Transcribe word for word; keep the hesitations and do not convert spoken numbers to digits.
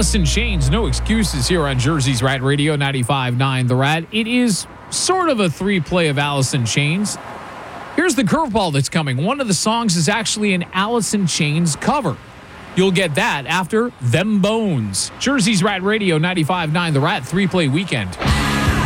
Alice in Chains, no excuses here on Jersey's Rat Radio ninety-five point nine The Rat. It is sort of a three-play of Alice in Chains. Here's the curveball that's coming. One of the songs is actually an Alice in Chains cover. You'll get that after Them Bones. Jersey's Rat Radio ninety-five point nine The Rat, three-play weekend.